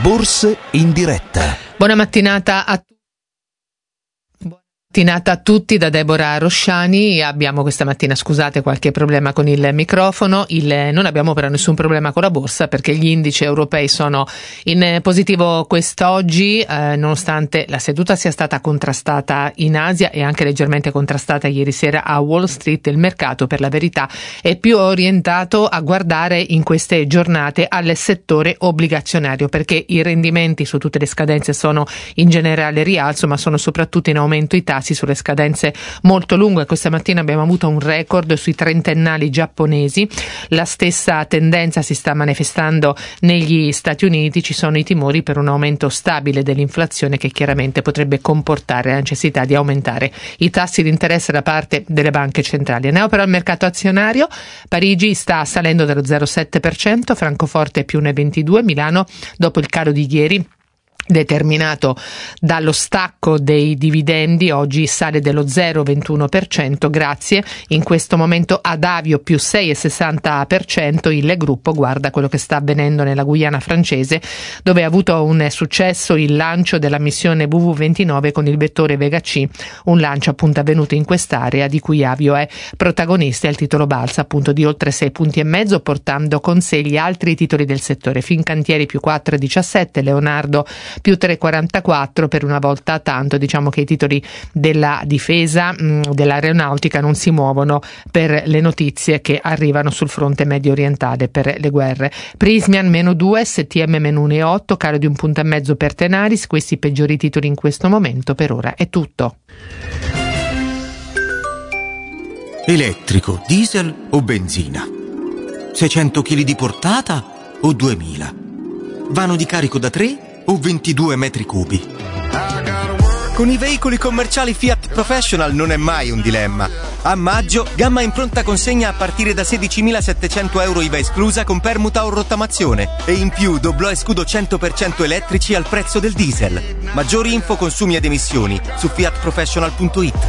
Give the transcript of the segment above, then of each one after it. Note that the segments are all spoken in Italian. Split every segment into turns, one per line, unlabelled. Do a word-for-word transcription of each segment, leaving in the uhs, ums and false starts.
Borse in diretta.
Buona mattinata a tutti. Mattinata a tutti da Deborah Rosciani. Abbiamo questa mattina, scusate, qualche problema con il microfono. Il, non abbiamo però nessun problema con la borsa perché gli indici europei sono in positivo quest'oggi, eh, nonostante la seduta sia stata contrastata in Asia e anche leggermente contrastata ieri sera a Wall Street. Il mercato, per la verità, è più orientato a guardare in queste giornate al settore obbligazionario, perché i rendimenti su tutte le scadenze sono in generale rialzo, ma sono soprattutto in aumento i tassi sulle scadenze molto lunghe. Questa mattina abbiamo avuto un record sui trentennali giapponesi. La stessa tendenza si sta manifestando negli Stati Uniti. Ci sono i timori per un aumento stabile dell'inflazione che chiaramente potrebbe comportare la necessità di aumentare i tassi di interesse da parte delle banche centrali. Andiamo però al mercato azionario. Parigi sta salendo dello zero virgola sette per cento, Francoforte più uno virgola ventidue, Milano dopo il calo di ieri determinato dallo stacco dei dividendi oggi sale dello zero virgola ventuno per cento, grazie in questo momento ad Avio più sei virgola sessanta per cento. Il gruppo guarda quello che sta avvenendo nella Guyana francese, dove ha avuto un successo il lancio della missione V V ventinove con il vettore Vega C, un lancio appunto avvenuto in quest'area di cui Avio è protagonista. Il titolo balza appunto di oltre sei punti e mezzo, portando con sé gli altri titoli del settore. Fincantieri più quattro virgola diciassette, Leonardo più tre virgola quarantaquattro. Per una volta tanto diciamo che i titoli della difesa, mh, dell'aeronautica non si muovono per le notizie che arrivano sul fronte medio orientale per le guerre. Prismian meno due, S T M meno uno virgola otto, calo di un punto e mezzo per Tenaris. Questi i peggiori titoli in questo momento. Per ora è tutto.
Elettrico, diesel o benzina? seicento chili di portata o duemila? Vano di carico da tre o ventidue metri cubi? Con i veicoli commerciali Fiat Professional non è mai un dilemma. A maggio, gamma in pronta consegna a partire da sedicimilasettecento euro I V A esclusa con permuta o rottamazione. E in più doblò e scudo cento per cento elettrici al prezzo del diesel. Maggiori info, consumi ed emissioni su fiat professional punto it.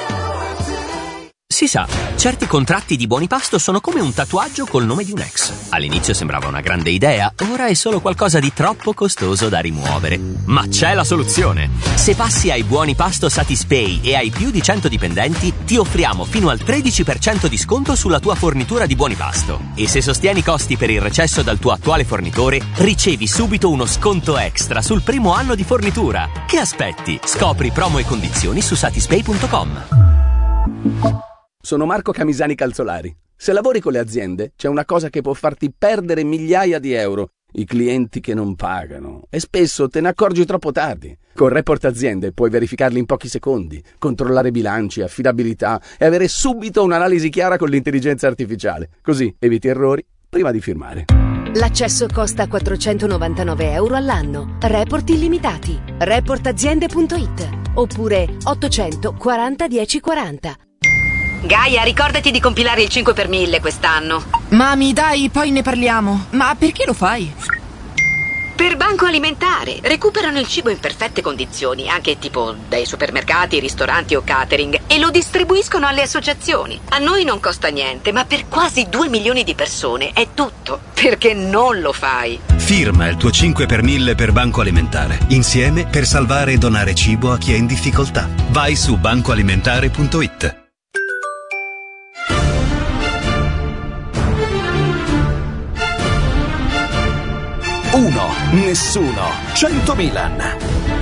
Si sa, certi contratti di buoni pasto sono come un tatuaggio col nome di un ex. All'inizio sembrava una grande idea, ora è solo qualcosa di troppo costoso da rimuovere. Ma c'è la soluzione! Se passi ai buoni pasto Satispay e hai più di cento dipendenti, ti offriamo fino al tredici per cento di sconto sulla tua fornitura di buoni pasto. E se sostieni i costi per il recesso dal tuo attuale fornitore, ricevi subito uno sconto extra sul primo anno di fornitura. Che aspetti? Scopri promo e condizioni su satispay punto com.
Sono Marco Camisani Calzolari. Se lavori con le aziende, c'è una cosa che può farti perdere migliaia di euro: i clienti che non pagano. E spesso te ne accorgi troppo tardi. Con Report Aziende puoi verificarli in pochi secondi, controllare bilanci, affidabilità e avere subito un'analisi chiara con l'intelligenza artificiale. Così eviti errori prima di firmare.
L'accesso costa quattrocentonovantanove euro all'anno. Report illimitati. report aziende punto it oppure ottocento quaranta dieci quaranta.
Gaia, ricordati di compilare il cinque per mille quest'anno.
Mami, dai, poi ne parliamo. Ma perché lo fai?
Per Banco Alimentare. Recuperano il cibo in perfette condizioni, anche tipo dai supermercati, ristoranti o catering, e lo distribuiscono alle associazioni. A noi non costa niente, ma per quasi due milioni di persone è tutto. Perché non lo fai?
Firma il tuo cinque per mille per Banco Alimentare. Insieme per salvare e donare cibo a chi è in difficoltà. Vai su banco alimentare punto it.
Uno, nessuno, cento Milan.